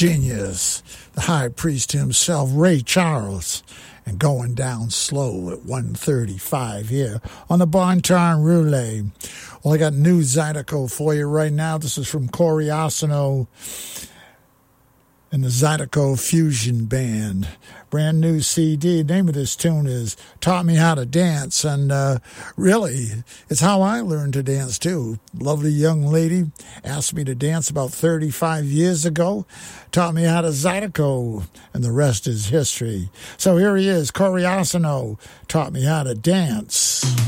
genius, the high priest himself, Ray Charles, and Going Down Slow at 1:35 here on the Bon Temps Roulette. Well, I got new Zydeco for you right now. This is from Corey Arsenault and the Zydeco Fusion Band. Brand new CD. The name of this tune is Taught Me How to Dance. And really, it's how I learned to dance too. Lovely young lady asked me to dance about 35 years ago. Taught me how to Zydeco. And the rest is history. So here he is, Corey Arsenault. Taught me how to dance.